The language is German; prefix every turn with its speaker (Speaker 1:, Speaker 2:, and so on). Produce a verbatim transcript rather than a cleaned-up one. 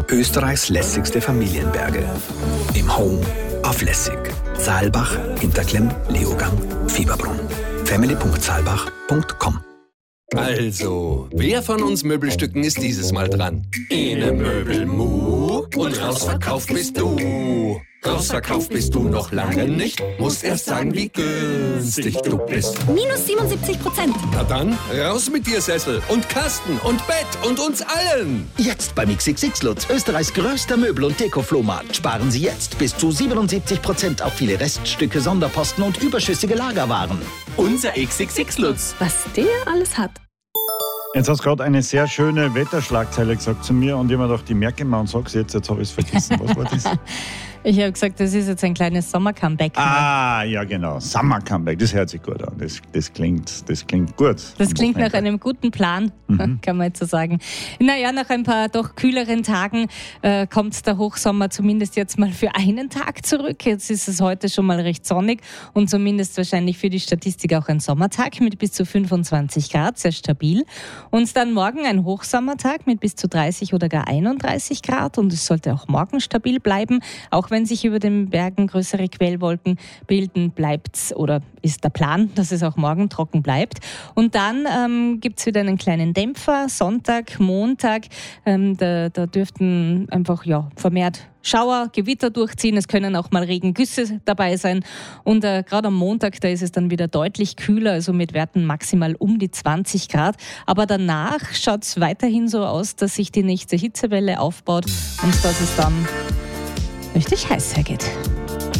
Speaker 1: Österreichs lässigste Familienberge. Im Home auf lässig. Saalbach, Hinterklemm, Leogang, Fieberbrunn. family punkt saalbach punkt com.
Speaker 2: Also, wer von uns Möbelstücken ist dieses Mal dran? Ene Möbelmu und rausverkauft bist du. Rausverkauft bist du noch lange nicht. Musst erst sagen, wie günstig du bist.
Speaker 3: Minus siebenundsiebzig Prozent.
Speaker 2: Na dann, raus mit dir, Sessel und Kasten und Bett und uns allen.
Speaker 4: Jetzt beim X X X Lutz, Österreichs größter Möbel- und Deko-Flohmarkt. Sparen Sie jetzt bis zu siebenundsiebzig Prozent auf viele Reststücke, Sonderposten und überschüssige Lagerwaren.
Speaker 5: Unser X X X Lutz.
Speaker 3: Was der alles hat.
Speaker 6: Jetzt hast du gerade eine sehr schöne Wetterschlagzeile gesagt zu mir und ich habe mir gedacht, die merke ich mal und sag's jetzt, jetzt habe ich es vergessen. Was war das?
Speaker 7: Ich habe gesagt, das ist jetzt ein kleines Sommer-Comeback.
Speaker 6: Ah, ja genau, Summer-Comeback, das hört sich gut an, das, das, klingt, das klingt gut.
Speaker 7: Das klingt nach einem guten Plan, mhm. kann man jetzt so sagen. Naja, nach ein paar doch kühleren Tagen äh, kommt der Hochsommer zumindest jetzt mal für einen Tag zurück. Jetzt ist es heute schon mal recht sonnig und zumindest wahrscheinlich für die Statistik auch ein Sommertag mit bis zu fünfundzwanzig Grad, sehr stabil. Und dann morgen ein Hochsommertag mit bis zu dreißig oder gar einunddreißig Grad und es sollte auch morgen stabil bleiben, auch wenn sich über den Bergen größere Quellwolken bilden, bleibt oder ist der Plan, dass es auch morgen trocken bleibt. Und dann ähm, gibt es wieder einen kleinen Dämpfer, Sonntag, Montag, ähm, da, da dürften einfach ja, vermehrt Schauer, Gewitter durchziehen. Es können auch mal Regengüsse dabei sein. Und äh, gerade am Montag, da ist es dann wieder deutlich kühler, also mit Werten maximal um die zwanzig Grad. Aber danach schaut es weiterhin so aus, dass sich die nächste Hitzewelle aufbaut und dass es dann richtig heiß hergeht.